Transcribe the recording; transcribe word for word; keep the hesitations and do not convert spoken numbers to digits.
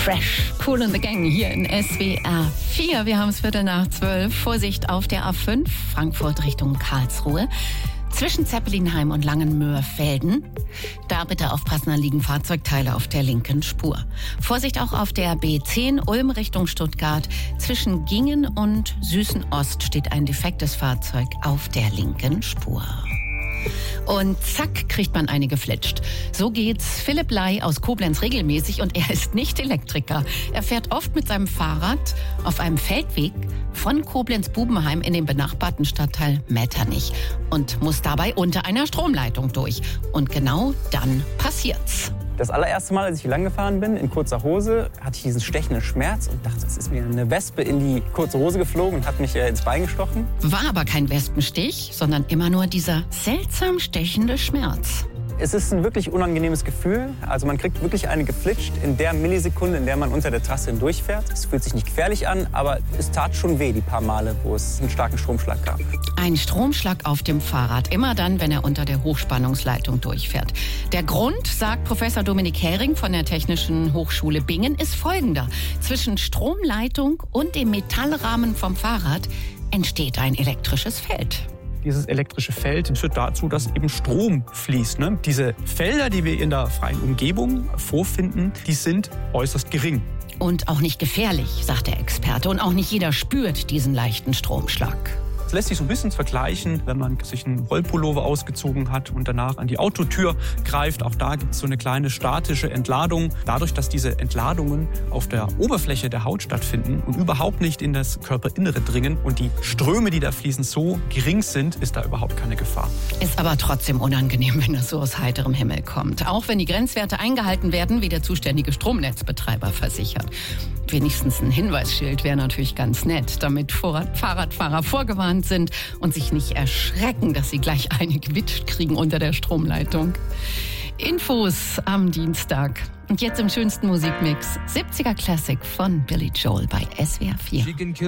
Fresh, Kool and the Gang hier in S W R vier. Wir haben es Viertel nach zwölf. Vorsicht auf der A fünf, Frankfurt Richtung Karlsruhe. Zwischen Zeppelinheim und Langenmöhrfelden. Da bitte aufpassen, da liegen Fahrzeugteile auf der linken Spur. Vorsicht auch auf der B zehn, Ulm Richtung Stuttgart. Zwischen Gingen und Süßen-Ost steht ein defektes Fahrzeug auf der linken Spur. Und zack, kriegt man eine geflitscht. So geht's Philipp Ley aus Koblenz regelmäßig und er ist nicht Elektriker. Er fährt oft mit seinem Fahrrad auf einem Feldweg von Koblenz-Bubenheim in den benachbarten Stadtteil Metternich und muss dabei unter einer Stromleitung durch. Und genau dann passiert's. Das allererste Mal, als ich hier lang gefahren bin, in kurzer Hose, hatte ich diesen stechenden Schmerz und dachte, es ist mir eine Wespe in die kurze Hose geflogen und hat mich äh, ins Bein gestochen. War aber kein Wespenstich, sondern immer nur dieser seltsam stechende Schmerz. Es ist ein wirklich unangenehmes Gefühl. Also man kriegt wirklich eine geflitscht in der Millisekunde, in der man unter der Trasse hindurchfährt. Es fühlt sich nicht gefährlich an, aber es tat schon weh, die paar Male, wo es einen starken Stromschlag gab. Ein Stromschlag auf dem Fahrrad, immer dann, wenn er unter der Hochspannungsleitung durchfährt. Der Grund, sagt Professor Dominik Hering von der Technischen Hochschule Bingen, ist folgender. Zwischen Stromleitung und dem Metallrahmen vom Fahrrad entsteht ein elektrisches Feld. Dieses elektrische Feld führt dazu, dass eben Strom fließt. Ne? Diese Felder, die wir in der freien Umgebung vorfinden, die sind äußerst gering. Und auch nicht gefährlich, sagt der Experte. Und auch nicht jeder spürt diesen leichten Stromschlag. Es lässt sich so ein bisschen vergleichen, wenn man sich einen Rollpullover ausgezogen hat und danach an die Autotür greift. Auch da gibt es so eine kleine statische Entladung. Dadurch, dass diese Entladungen auf der Oberfläche der Haut stattfinden und überhaupt nicht in das Körperinnere dringen und die Ströme, die da fließen, so gering sind, ist da überhaupt keine Gefahr. Ist aber trotzdem unangenehm, wenn das so aus heiterem Himmel kommt. Auch wenn die Grenzwerte eingehalten werden, wie der zuständige Stromnetzbetreiber versichert. Wenigstens ein Hinweisschild wäre natürlich ganz nett, damit Fahrradfahrer vorgewarnt sind und sich nicht erschrecken, dass sie gleich eine gewitscht kriegen unter der Stromleitung. Infos am Dienstag. Und jetzt im schönsten Musikmix siebziger Classic von Billy Joel bei S W R vier.